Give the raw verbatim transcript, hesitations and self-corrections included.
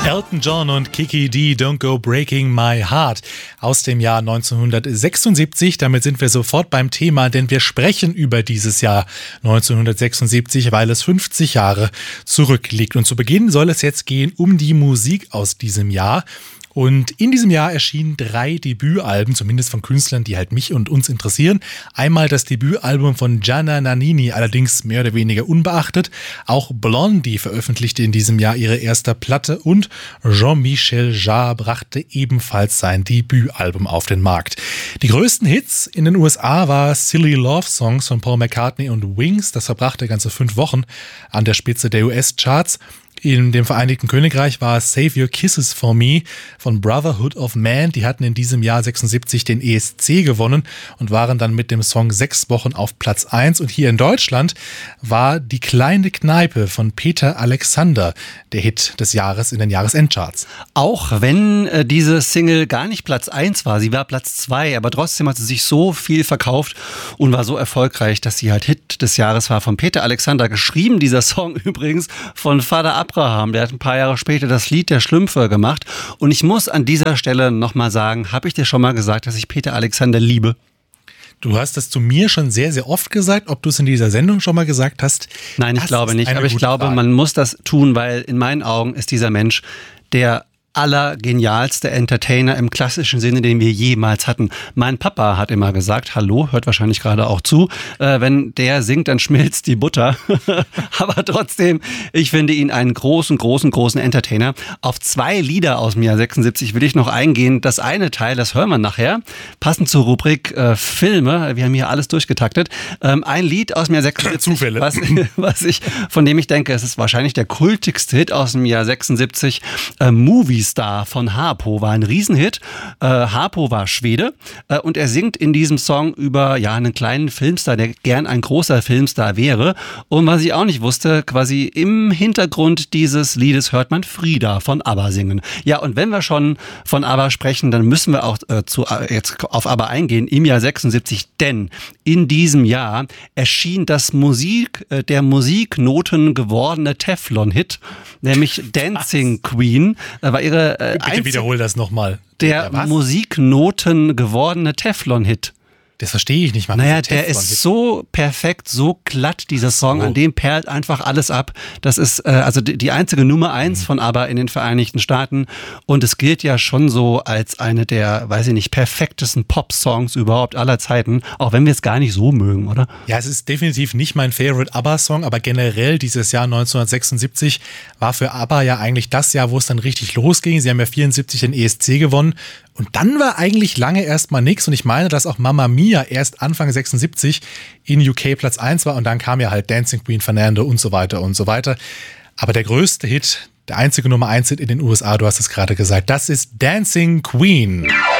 Elton John und Kiki Dee, Don't Go Breaking My Heart aus dem Jahr neunzehnhundertsechsundsiebzig. Damit sind wir sofort beim Thema, denn wir sprechen über dieses Jahr neunzehnhundertsechsundsiebzig, weil es fünfzig Jahre zurückliegt. Und zu Beginn soll es jetzt gehen um die Musik aus diesem Jahr. Und in diesem Jahr erschienen drei Debütalben, zumindest von Künstlern, die halt mich und uns interessieren. Einmal das Debütalbum von Gianna Nannini, allerdings mehr oder weniger unbeachtet. Auch Blondie veröffentlichte in diesem Jahr ihre erste Platte und Jean-Michel Jarre brachte ebenfalls sein Debütalbum auf den Markt. Die größten Hits in den U S A war Silly Love Songs von Paul McCartney und Wings. Das verbrachte ganze fünf Wochen an der Spitze der U S-Charts. In dem Vereinigten Königreich war Save Your Kisses for Me von Brotherhood of Man. Die hatten in diesem Jahr sechsundsiebzig den E S C gewonnen und waren dann mit dem Song sechs Wochen auf Platz eins. Und hier in Deutschland war Die kleine Kneipe von Peter Alexander der Hit des Jahres in den Jahresendcharts. Auch wenn äh, diese Single gar nicht Platz eins war, sie war Platz zwei, aber trotzdem hat sie sich so viel verkauft und war so erfolgreich, dass sie halt Hit des Jahres war. Von Peter Alexander geschrieben, dieser Song übrigens von Vater Abraham. Der hat ein paar Jahre später das Lied der Schlümpfe gemacht. Und ich muss an dieser Stelle nochmal sagen, habe ich dir schon mal gesagt, dass ich Peter Alexander liebe? Du hast das zu mir schon sehr, sehr oft gesagt. Ob du es in dieser Sendung schon mal gesagt hast? Nein, ich glaube nicht. Aber ich glaube, man muss das tun, weil in meinen Augen ist dieser Mensch der allergenialste Entertainer im klassischen Sinne, den wir jemals hatten. Mein Papa hat immer gesagt, hallo, hört wahrscheinlich gerade auch zu, äh, wenn der singt, dann schmilzt die Butter. Aber trotzdem, ich finde ihn einen großen, großen, großen Entertainer. Auf zwei Lieder aus dem Jahr sechsundsiebzig will ich noch eingehen. Das eine Teil, das hören wir nachher, passend zur Rubrik äh, Filme. Wir haben hier alles durchgetaktet. Ähm, ein Lied aus dem Jahr sechsundsiebzig, Zufälle. Was, was ich, von dem ich denke, es ist wahrscheinlich der kultigste Hit aus dem Jahr sechsundsiebzig, äh, Movies Star von Harpo war ein Riesenhit. Äh, Harpo war Schwede äh, und er singt in diesem Song über ja einen kleinen Filmstar, der gern ein großer Filmstar wäre. Und was ich auch nicht wusste, quasi im Hintergrund dieses Liedes hört man Frida von ABBA singen. Ja, und wenn wir schon von ABBA sprechen, dann müssen wir auch äh, zu, äh, jetzt auf ABBA eingehen, im Jahr sechsundsiebzig, denn in diesem Jahr erschien das Musik, äh, der Musiknoten gewordene Teflon-Hit, nämlich Dancing Queen, äh, war ihre Äh, Bitte wiederhol das nochmal. Der ja, Musiknoten gewordene Teflon-Hit. Das verstehe ich nicht mal. Naja, der ist so perfekt, so glatt, dieser Song, so. An dem perlt einfach alles ab. Das ist äh, also die, die einzige Nummer eins mhm. von ABBA in den Vereinigten Staaten und es gilt ja schon so als eine der, weiß ich nicht, perfektesten Pop-Songs überhaupt aller Zeiten, auch wenn wir es gar nicht so mögen, oder? Ja, es ist definitiv nicht mein Favorite ABBA-Song, aber generell dieses Jahr neunzehnhundertsechsundsiebzig war für ABBA ja eigentlich das Jahr, wo es dann richtig losging. Sie haben ja vierundsiebzig den E S C gewonnen. Und dann war eigentlich lange erstmal nichts und ich meine, dass auch Mamma Mia erst Anfang sechsundsiebzig in U K Platz eins war und dann kam ja halt Dancing Queen, Fernando und so weiter und so weiter. Aber der größte Hit, der einzige Nummer eins Hit in den U S A, du hast es gerade gesagt, das ist Dancing Queen.